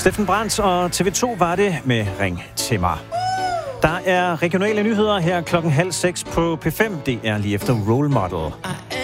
Steffen Brandt og TV2 var det med Ring til mig. Der er regionale nyheder her 5:30 på P5. Det er lige efter Role Model.